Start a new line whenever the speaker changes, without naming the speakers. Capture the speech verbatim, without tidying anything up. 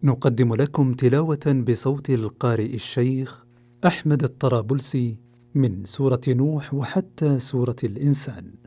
نقدم لكم تلاوة بصوت القارئ الشيخ أحمد الطرابلسي من سورة نوح وحتى سورة الإنسان.